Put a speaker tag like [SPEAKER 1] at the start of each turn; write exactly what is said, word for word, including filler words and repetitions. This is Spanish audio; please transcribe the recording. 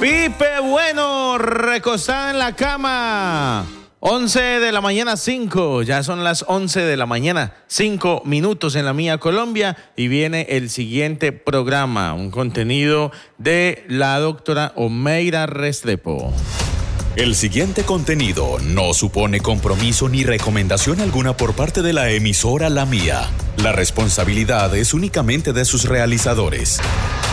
[SPEAKER 1] Pipe Bueno, recostada en la cama. once de la mañana, cinco. Ya son las once de la mañana, cinco minutos en la mía Colombia. Y viene el siguiente programa, un contenido de la doctora Omeira Restrepo.
[SPEAKER 2] El siguiente contenido no supone compromiso ni recomendación alguna por parte de la emisora La Mía. La responsabilidad es únicamente de sus realizadores.